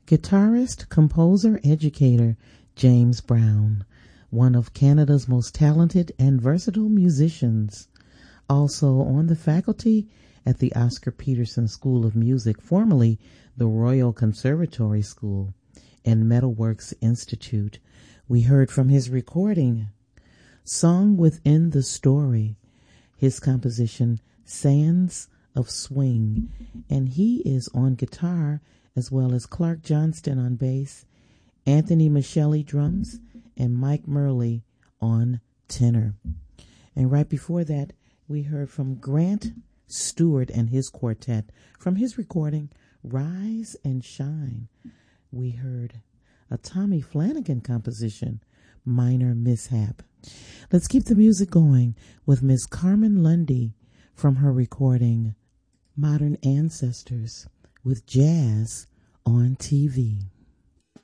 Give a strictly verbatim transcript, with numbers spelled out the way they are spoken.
Guitarist, composer, educator James Brown, one of Canada's most talented and versatile musicians. Also on the faculty at the Oscar Peterson School of Music, formerly the Royal Conservatory School and Metalworks Institute. We heard from his recording, Song Within the Story, his composition, Sands of Swing, and he is on guitar as well as Clark Johnston on bass, Anthony Michelli drums, and Mike Murley on tenor. And right before that, we heard from Grant Stewart and his quartet from his recording, Rise and Shine. We heard a Tommy Flanagan composition, Minor Mishap. Let's keep the music going with Miss Carmen Lundy from her recording, Modern Ancestors, with Jazz on T V.